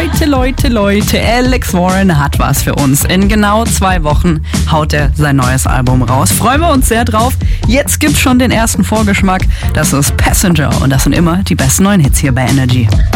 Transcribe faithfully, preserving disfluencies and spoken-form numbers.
Leute, Leute, Leute, Alex Warren hat was für uns. In genau zwei Wochen haut er sein neues Album raus. Freuen wir uns sehr drauf. Jetzt gibt's schon den ersten Vorgeschmack. Das ist Passenger und das sind immer die besten neuen Hits hier bei Energy.